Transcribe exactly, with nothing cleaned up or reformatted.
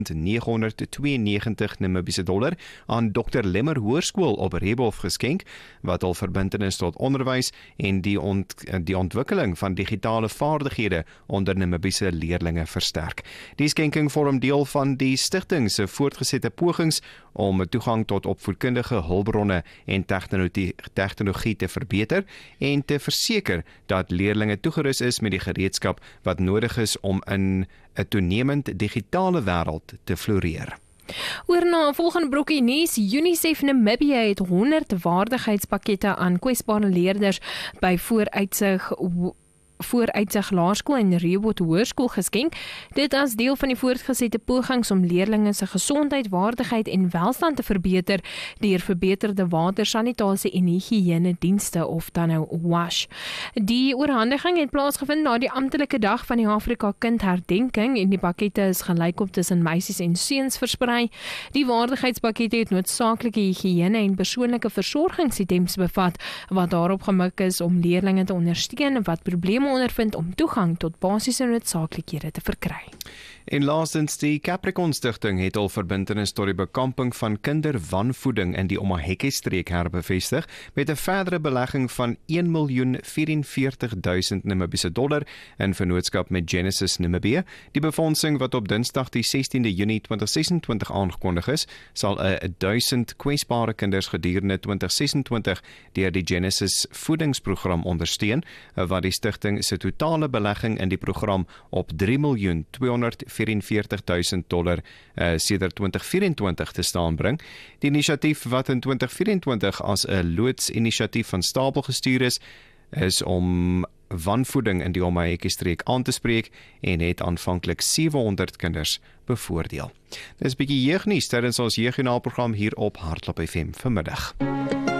negenhonderdtweeënnegentig Namibiese dollar aan dokter Lemmer Hoërskool op Rebhof geskenk, wat al verbintenis tot onderwys en die, ont, die ontwikkeling van digitale vaardighede onder Namibiese leerlinge versterk. Die skenking vorm deel van die stigting se voortgesette pogings om toegang tot opvoedkundige hulpbronne en tegnologie, tegnologie te verbeter en te verseker dat leerlinge toegerus is met die gereedskap wat nodig is om in 'n toenemend digitale wêreld te floreer. Oor na 'n volgende brokkie nuus, UNICEF Namibia het honderd vaardigheidspakkette aan kwesbare leerders by vooruitsig vooruitsig laerskool en Rebhof Hoërskool geskenk, dit as deel van die voortgesette pogings om leerlinge se gesondheid, vaardigheid en welstand te verbeter deur verbeterde water, sanitasie en higiëne dienste, of dan nou WASH. Die oorhandiging het plaasgevind na die amptelike dag van die Afrika Kind herdenking en die pakkette is gelykop tussen meisies en seuns versprei. Die vaardigheidspakkette het noodsaaklike higiëne en persoonlike versorgingsitems bevat wat daarop gemik is om leerlinge te ondersteun wat probleme ondervind om toegang tot basiese noodsaaklikhede te verkry. En laastens, die Capricorn Stichting het al verbintenis tot die bekamping van kinderwanvoeding in die Omaheke-streek herbevestig met 'n verdere belegging van een miljoen vyf-en-veertig duisend Namibiese dollar in vennootskap met Genesis Namibia. Die befondsing wat op Dinsdag die sestiende Junie tweeduisend sesentwintig aangekondig is, sal 'n duisend kwesbare kinders gedurende tweeduisend sesentwintig deur die Genesis voedingsprogram ondersteun, wat die stigting se totale belegging in die program op drie miljoen tweehonderdvyf-en-veertig duisend dollar uh, sedert tweeduisend vyf-en-twintig te staan bring. Die inisiatief wat in tweeduisend vyf-en-twintig as 'n loodsinisiatief van stapel gestuur is, is om wanvoeding in die Omaheke-streek aan te spreek en het aanvanklik sewehonderd kinders bevoordeel. Dis 'n bietjie jeugnuus tydens ons jeugjoernaalprogram hier op Hartklop F M vanmiddag.